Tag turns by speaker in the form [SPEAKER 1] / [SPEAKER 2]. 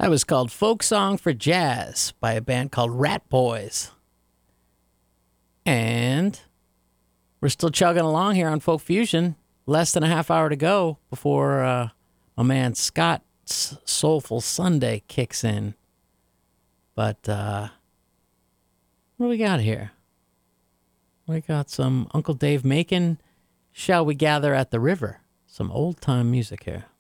[SPEAKER 1] That was called Folk Song for Jazz by a band called Rat Boys. And we're still chugging along here on Folk Fusion. Less than a half hour to go before my man Scott's Soulful Sunday kicks in. But what do we got here? We got some Uncle Dave Macon, Shall We Gather at the River? Some old-time music here.